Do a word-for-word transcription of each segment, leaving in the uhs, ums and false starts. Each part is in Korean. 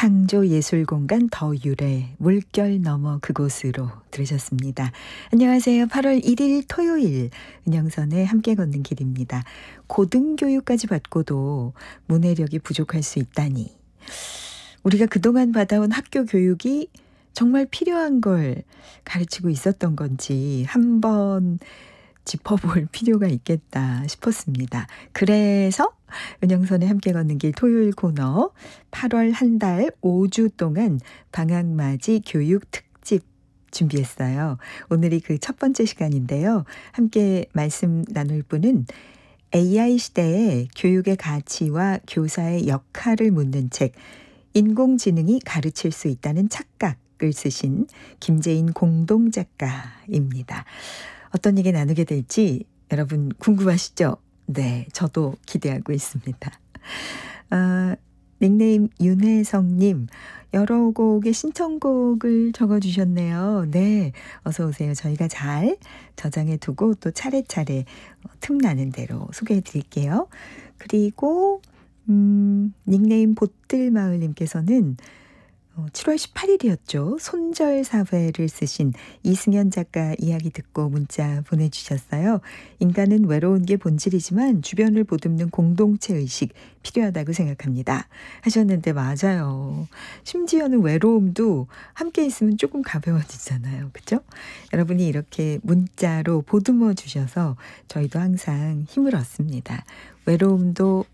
창조예술공간 더 유래 물결 넘어 그곳으로 들으셨습니다. 안녕하세요. 팔월 일일 토요일 은영선의 함께 걷는 길입니다. 고등교육까지 받고도 문해력이 부족할 수 있다니. 우리가 그동안 받아온 학교 교육이 정말 필요한 걸 가르치고 있었던 건지 한번 짚어볼 필요가 있겠다 싶었습니다. 그래서 은영선의 함께 걷는 길 토요일 코너 팔월 한 달 오 주 동안 방학맞이 교육 특집 준비했어요. 오늘이 그 첫 번째 시간인데요. 함께 말씀 나눌 분은 에이아이 시대의 교육의 가치와 교사의 역할을 묻는 책 인공지능이 가르칠 수 있다는 착각을 쓰신 김재인 공동작가입니다. 어떤 얘기 나누게 될지 여러분 궁금하시죠? 네, 저도 기대하고 있습니다. 아, 닉네임 윤혜성님, 여러 곡의 신청곡을 적어주셨네요. 네, 어서 오세요. 저희가 잘 저장해 두고 또 차례차례 틈나는 대로 소개해 드릴게요. 그리고 음, 닉네임 보뜰마을님께서는 칠월 십팔일이었죠. 손절사회를 쓰신 이승현 작가 이야기 듣고 문자 보내주셨어요. 인간은 외로운 게 본질이지만 주변을 보듬는 공동체의식 필요하다고 생각합니다. 하셨는데 맞아요. 심지어는 외로움도 함께 있으면 조금 가벼워지잖아요. 그렇죠? 여러분이 이렇게 문자로 보듬어 주셔서 저희도 항상 힘을 얻습니다. 외로움도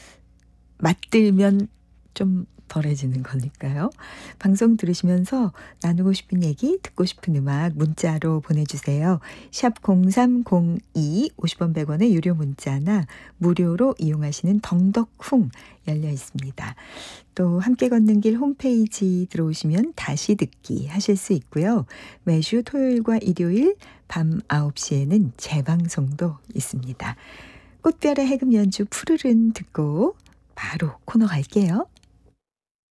맞들면 좀 덜해지는 거니까요. 방송 들으시면서 나누고 싶은 얘기, 듣고 싶은 음악 문자로 보내주세요. 샵 공삼공이 오십 원 백 원의 유료 문자나 무료로 이용하시는 덩덕쿵 열려 있습니다. 또 함께 걷는 길 홈페이지 들어오시면 다시 듣기 하실 수 있고요. 매주 토요일과 일요일 밤 아홉 시에는 재방송도 있습니다. 꽃별의 해금 연주 푸르른 듣고 바로 코너 갈게요.